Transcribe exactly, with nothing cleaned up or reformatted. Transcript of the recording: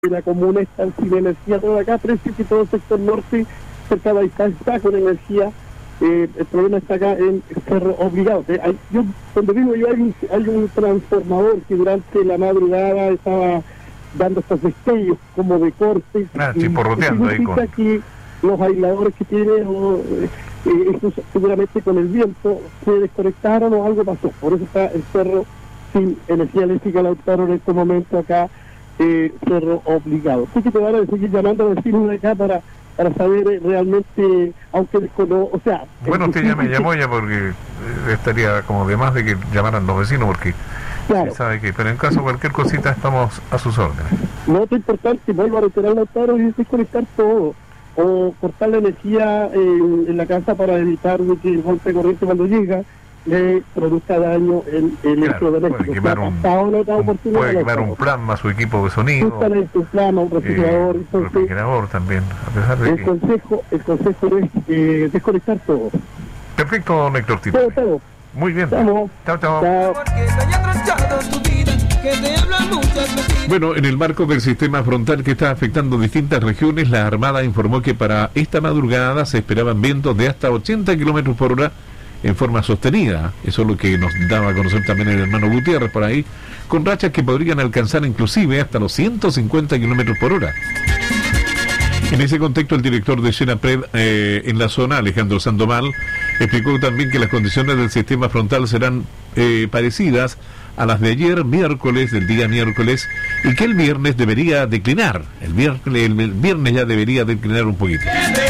la comuna está sin energía toda acá, parece que todo el sector norte, cerca de está, está con energía. Eh, el problema está acá en Cerro Obligado. Eh, hay, yo, donde vivo yo hay un, hay un transformador que durante la madrugada estaba dando estos destellos como de cortes. Ah, chiporroteando ahí con... que los aisladores que tiene, o, eh, eso seguramente con el viento se desconectaron o algo pasó. Por eso está el cerro sin energía eléctrica, Lautaro, en este momento acá, eh, Cerro Obligado. Así que te van a seguir llamando a vecinos de acá para para saber eh, realmente, aunque desconozco, o sea... Bueno, usted ya me llamó ya porque eh, estaría como de más de que llamaran los vecinos, porque claro, se sabe que, pero en caso de cualquier cosita estamos a sus órdenes. No es importante, vuelvo a reiterar, Lautaro, y desconectar todo, o cortar la energía en, en la casa para evitar de que el golpe de corriente cuando llega le produzca daño en el electrodoméstico. Puede quemar un, un, puede quemar un plasma, su equipo de sonido, justamente un plasma, un refrigerador, eh, un refrigerador también, a pesar de el que... consejo, el consejo es eh, desconectar todo. Perfecto, don Héctor Tito. Todo, todo. Muy bien. Chao, chao. chao. Bueno, en el marco del sistema frontal que está afectando distintas regiones, la Armada informó que para esta madrugada se esperaban vientos de hasta ochenta kilómetros por hora en forma sostenida. Eso es lo que nos daba a conocer también el hermano Gutiérrez por ahí, con rachas que podrían alcanzar inclusive hasta los ciento cincuenta kilómetros por hora. En ese contexto, el director de Senapred eh, en la zona, Alejandro Sandoval, explicó también que las condiciones del sistema frontal serán eh, parecidas a las de ayer, miércoles, del día miércoles, y que el viernes debería declinar. El viernes, el viernes ya debería declinar un poquito.